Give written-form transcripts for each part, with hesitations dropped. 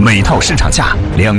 每套市场价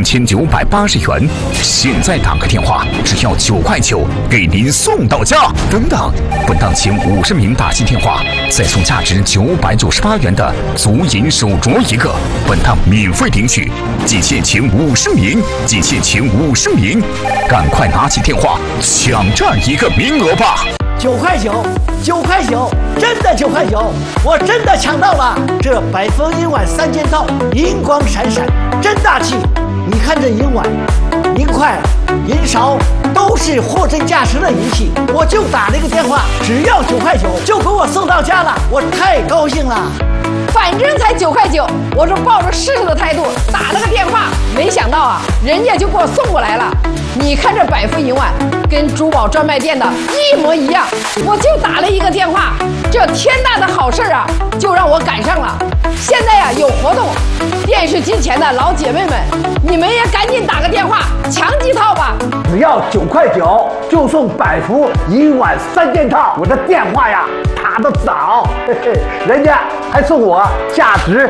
2980元，现在打个电话只要9块9，给您送到家。等等，本档前50名打进电话，再送价值998元的足银手镯一个，本档免费领取。仅限前50名，仅限前50名，赶快拿起电话抢占一个名额吧 ！9块9，9块9，真的9块9，我真的抢到了！这百丰银碗3件套，银光闪闪，真大气！你看这银碗、银筷、银勺，都是货真价实的银器。我就打了一个电话，只要9块9，就给我送到家了，我太高兴了。 反正才9块9，我是抱着试试的态度打了个电话，没想到啊，人家就给我送过来了。你看这百丰银碗跟珠宝专卖店的一模一样，我就打了一个电话，这天大的好事啊，就让我赶上了。现在呀有活动，电视机前的老姐妹们，你们也赶紧打个电话抢几套吧。 只要9块9，就送百福银碗3件套。我的电话呀打得早，人家还送我价值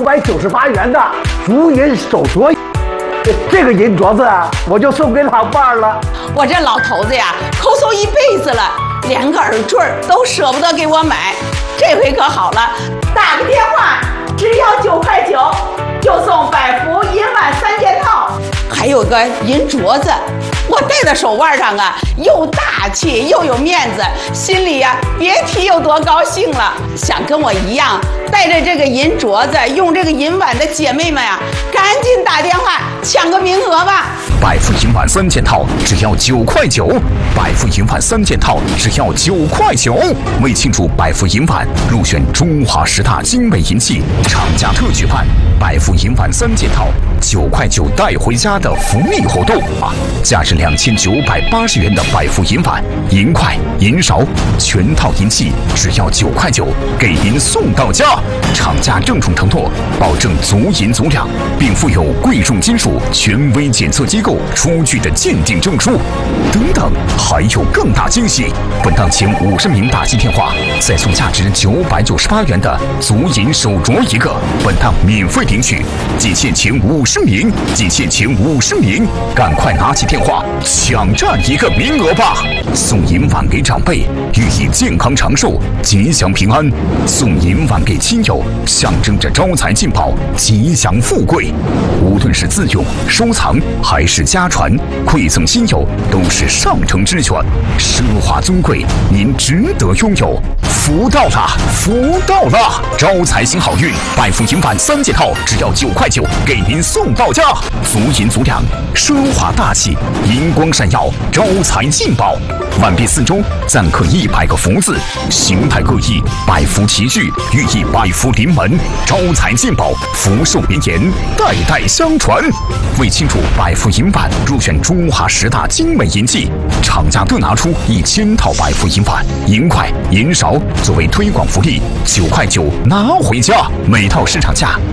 998元的足银手镯。这个银镯子啊，我就送给老伴儿了。 我这老头子呀，抠搜一辈子了，连个耳坠都舍不得给我买。这回可好了，打个电话，只要9块9，就送百福银碗3件套，还有个银镯子。我戴在手腕上啊，又大气又有面子，心里呀别提有多高兴了。想跟我一样带着这个银镯子，用这个银碗的姐妹们呀，赶紧打电话抢个名额吧！ 百福银碗3件套只要9块9，百福银碗3件套只要9块9。为庆祝百福银碗入选中华10大精美银器，厂家特举办百福银碗3件套9块9带回家的福利活动啊！价值2980元的百福银碗、银筷、银勺，全套银器只要9块9，给您送到家。厂家郑重承诺，保证足银足量，并附有贵重金属权威检测机构出具的鉴定证书。等等，还有更大惊喜！本档前50名打进电话，再送价值998元的足银手镯一个，本档免费领取。仅限前50名，仅限前50名，赶快拿起电话抢占一个名额吧！送银碗给长辈，寓意健康长寿、吉祥平安；送银碗给亲友，象征着招财进宝、吉祥富贵。无论是自用、收藏还是家传，馈赠亲友都是上乘之选，奢华尊贵，您值得拥有。福到了，福到了！招财行好运，百福银碗3件套只要9块9，给您送到家。足银足量，奢华大气，银光闪耀，招财进宝。碗壁4周錾刻100个福字，形态各异，百福齐聚，寓意百福临门，招财进宝，福寿绵延，代代相传。为庆祝百福银碗入选中华10大精美银器，厂家各拿出1000套百福银碗、银筷、银勺作为推广福利，9块9拿回家。每套市场价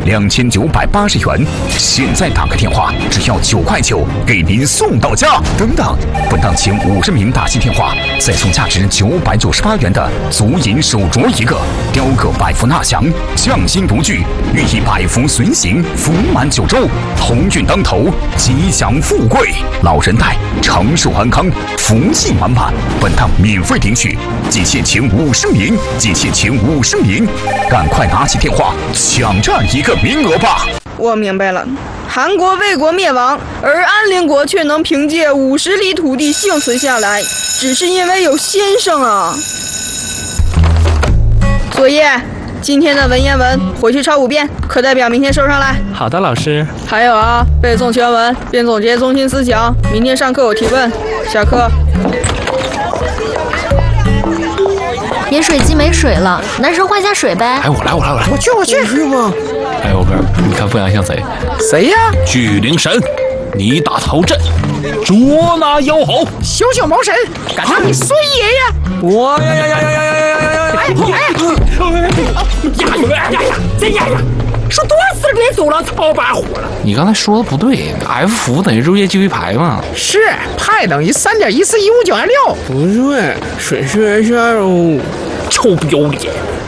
2980元，现在打个电话只要9块9，给您送到家。等等，本档前50名打进电话，再送价值998元的足银手镯一个，雕刻百福纳祥，匠心独具，寓意百福随行，福满9州，鸿运当头，吉祥富贵。老人戴，长寿安康，福气满满。本档免费领取，仅限前50名，仅限前50名，赶快拿起电话抢占一个名额吧！ 我明白了，韩国为国灭亡，而安陵国却能凭借50里土地幸存下来，只是因为有先生啊。作业，今天的文言文回去抄5遍，课代表明天收上来。 好的，老师。 还有啊，背诵全文并总结中心思想，明天上课有提问。下课。 饮水机没水了，男生换下水呗。 哎，我来。 我去吧。 哎，我哥，你看凤阳像谁？ 谁呀？ 巨灵神，你打头阵，捉拿妖猴， 小毛神，赶上你孙爷爷！ 我呀！ 真呀！说多少次别走了，操把火了！ 你刚才说的不对 ，F 符等于日夜继续排嘛？ 是派等于3.1415926。 不对，水是 H2O。 臭不要脸！